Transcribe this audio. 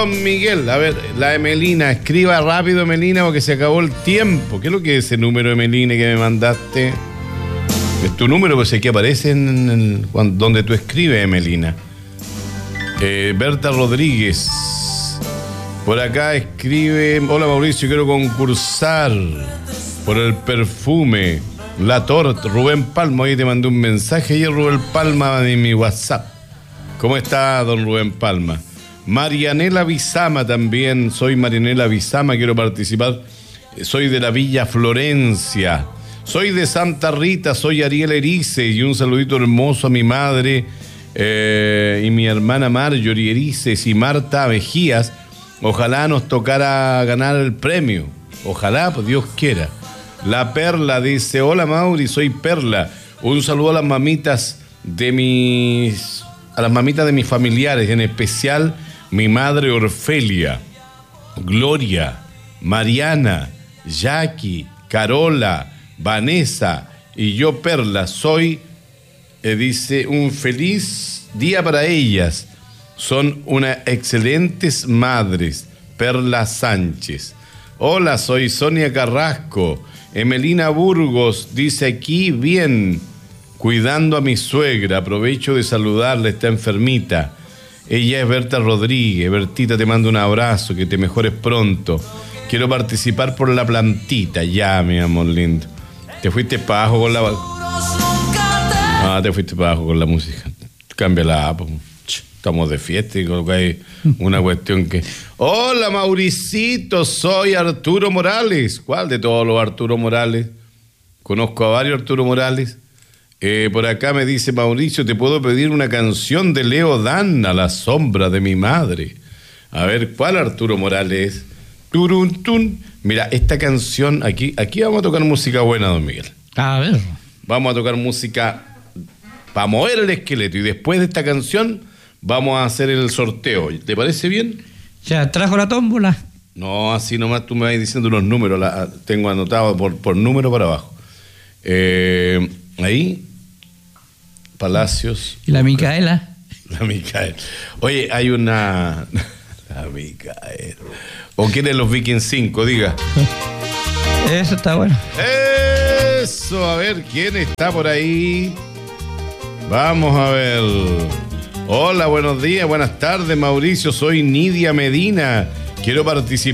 don Miguel. A ver, la de Melina. Escriba rápido, Melina, porque se acabó el tiempo. ¿Qué es lo que es ese número de Melina que me mandaste? Es tu número, pues aquí aparece donde tú escribes, Melina. Berta Rodríguez. Por acá escribe: hola Mauricio, quiero concursar por el perfume, la torta. Rubén Palma, hoy te mandé un mensaje y Rubén Palma de mi WhatsApp. ¿Cómo está, don Rubén Palma? Marianela Bizama también. Soy Marianela Bizama, quiero participar. Soy de la Villa Florencia. Soy de Santa Rita, soy Ariel Erice. Y un saludito hermoso a mi madre y mi hermana Marjorie Erices y Marta Vejías. Ojalá nos tocara ganar el premio. Ojalá, pues Dios quiera. La Perla dice: hola Mauri, soy Perla. Un saludo a las mamitas de mis familiares, en especial mi madre Orfelia, Gloria, Mariana, Jackie, Carola, Vanessa y yo, Perla. Soy, dice, un feliz día para ellas. Son unas excelentes madres. Perla Sánchez. Hola, soy Sonia Carrasco. Emelina Burgos dice aquí: bien, cuidando a mi suegra. Aprovecho de saludarla, está enfermita. Ella es Berta Rodríguez. Bertita, te mando un abrazo, que te mejores pronto. Quiero participar por la plantita. Ya, mi amor lindo. Te fuiste para abajo con la... te fuiste para abajo con la música. Cámbiala, pues. Estamos de fiesta y creo que hay una cuestión que... Hola, Mauricito, soy Arturo Morales. ¿Cuál de todos los Arturo Morales? Conozco a varios Arturo Morales. Por acá me dice Mauricio: te puedo pedir una canción de Leo Dan, A la sombra de mi madre. A ver, ¿cuál Arturo Morales? Turun, tun. Mira, esta canción, aquí vamos a tocar música buena, don Miguel. A ver. Vamos a tocar música para mover el esqueleto. Y después de esta canción vamos a hacer el sorteo. ¿Te parece bien? ¿Ya trajo la tómbola? No, así nomás tú me vas diciendo los números. Tengo anotado por número para abajo. Ahí, Palacios. ¿Y la Micaela? La Micaela. Oye, hay una... La Micaela. ¿O quieren los Vikings 5? Diga. Eso está bueno. Eso, a ver, ¿quién está por ahí? Vamos a ver. Hola, buenos días, buenas tardes, Mauricio. Soy Nidia Medina. Quiero participar